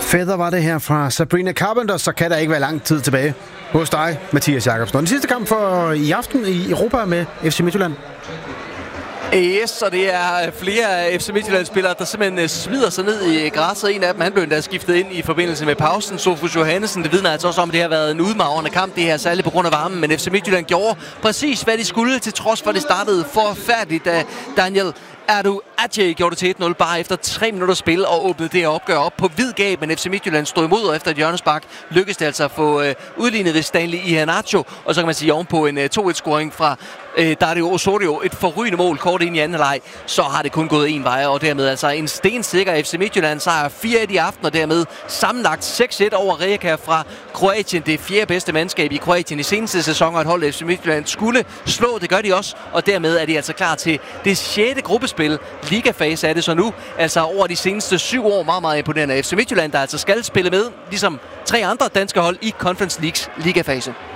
Feather var det her fra Sabrina Carpenter, så kan der ikke være lang tid tilbage hos dig, Mathias Jakobsen. Og den sidste kamp for i aften i Europa med FC Midtjylland. Yes, og det er flere af FC Midtjylland-spillere, der simpelthen smider sig ned i græsset. En af dem, han blev endda skiftet ind i forbindelse med pausen. Sofus Johannesen, det vidner altså også om, at det har været en udmagrende kamp, det her, særligt på grund af varmen. Men FC Midtjylland gjorde præcis, hvad de skulle, til trods for, det startede forfærdeligt, da Daniel Adu Adje gjorde det til 1-0 bare efter 3 minutter spil og åbnede det opgør op på vid gab, men FC Midtjylland stod imod, og efter et hjørnespark lykkedes det altså at få udlignet ved Stanley Iheanacho, og så kan man sige ovenpå en 2-1-scoring fra Dario Osorio, et forrygende mål kort ind i anden leg, så har det kun gået en vej, og dermed altså en stensikker FC Midtjylland sejr 4-1 i aften, og dermed sammenlagt 6-1 over Rijeka fra Kroatien, det 4. bedste mandskab i Kroatien i seneste sæson, og et hold FC Midtjylland skulle slå, det gør de også, og dermed er de altså klar til det 6. gruppespil. Ligafase er det så nu, altså over de seneste 7 år, meget, meget imponerende FC Midtjylland, der altså skal spille med, ligesom 3 andre danske hold i Conference Leagues ligafase.